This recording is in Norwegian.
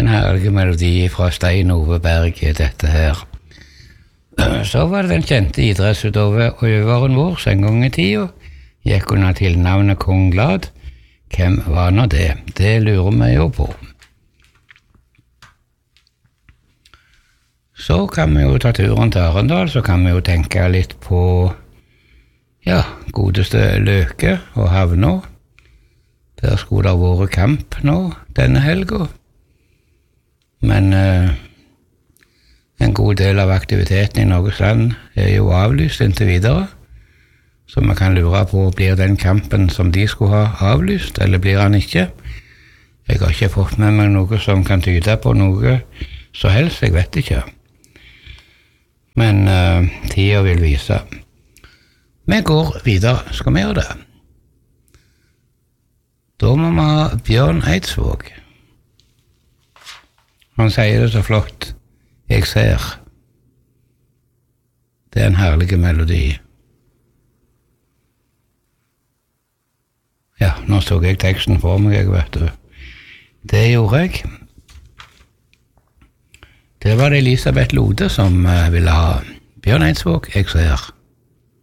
En herlig melodi fra Stein Ove Berg, dette her. Så var det den kjente idrettsutøveren vår, så en gang i tiden, gikk under tilnavnet Kong Glad. Hvem var nå det? Det lurer vi jo på. Så kan vi jo ta turen til Arendal, så kan vi jo tenke litt på, ja, godeste Løke og Havnå. Der skulle det ha vært kamp nå, denne helgen. Men en god del av aktiviteten i Norges land jo avlyst inntil videre. Så man kan lure på, blir den kampen som de skulle ha avlyst, eller blir han ikke? Jeg har ikke fått med meg noe som kan tyde på noe så helst, jeg vet ikke. Men tiden vil vise. Vi går videre, skal vi gjøre det? Da må vi ha Bjørn Eidsvåg. Han sier det så flott. Jeg ser. Det en herlig melodi. Ja, nå så jeg teksten for meg, jeg vet du. Det gjorde jeg. Det var det Elisabeth Lode som ville ha. Bjørn Eidsvåg, jeg ser.